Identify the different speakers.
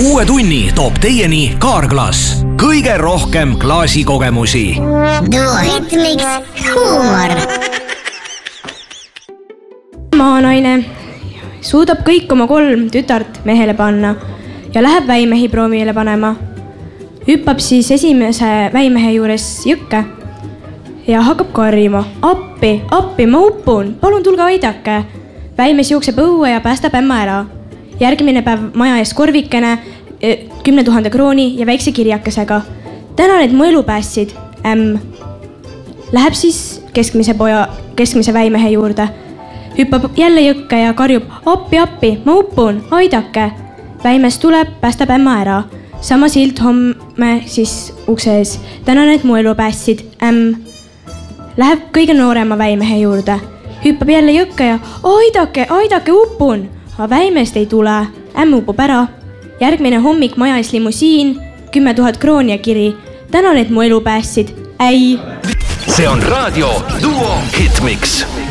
Speaker 1: Uue tunni toob teieni Kaarglass. Kõige rohkem klaasikogemusi.
Speaker 2: Duo Hitmix huumor.
Speaker 3: Maanaine suudab kõik oma 3 tütart mehele panna ja läheb väimehi proovile panema. Hüppab siis esimese väimehe juures jõkke ja hakkab karjuma. Appi, ma uppun, palun tulge aidake. Väimes jookseb õue ja päästab ämma ära. Järgmine päev maja ees korvikene, 10 000 krooni ja väikse kirjakesega. Tänan, et mu elu päästsid, ämm. Läheb siis keskmise väimehe juurde. Hüppab jälle jõkke ja karjub. Appi, ma uppun, aidake. Väimes tuleb, päästab ämma ära. Sama silt homme siis ukse ees. Tänan, et mu elu päästsid, ämm. Läheb kõige noorema väimehe juurde. Hüppab jälle jõkke ja aidake, uppun. Aga väimest ei tule. Ämm upub ära. Järgmine hommik maja ees limusiin, 10 000 krooni ja kiri. Tänan, et mu elu päästsid, äi.
Speaker 1: See on raadio Duo Hitmix.